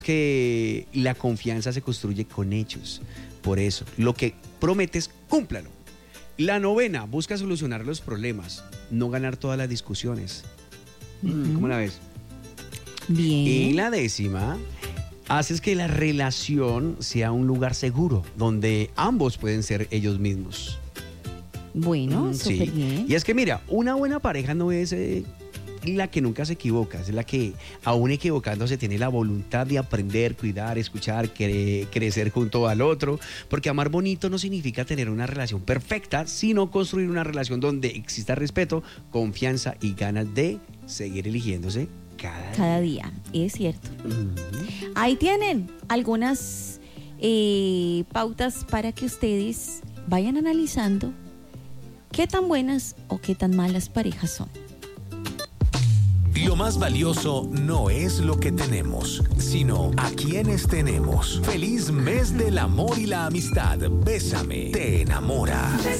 que la confianza se construye con hechos. Por eso, lo que prometes, cúmplalo. La novena, busca solucionar los problemas, no ganar todas las discusiones. ¿Cómo la ves? Bien. Y la décima, haces que la relación sea un lugar seguro, donde ambos pueden ser ellos mismos. Bueno, súper bien. Y es que mira, una buena pareja no es la que nunca se equivoca, es la que aún equivocándose tiene la voluntad de aprender, cuidar, escuchar, crecer junto al otro, porque amar bonito no significa tener una relación perfecta, sino construir una relación donde exista respeto, confianza y ganas de seguir eligiéndose cada día. Es cierto. Ahí tienen algunas pautas para que ustedes vayan analizando qué tan buenas o qué tan malas parejas son. Lo más valioso no es lo que tenemos, sino a quienes tenemos. Feliz mes del amor y la amistad. Bésame, te enamora.